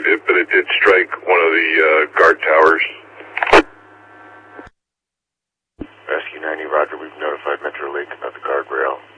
received it, but it did strike one of the guard towers. Rescue 90, roger. We've notified Metro Lake about the guardrail.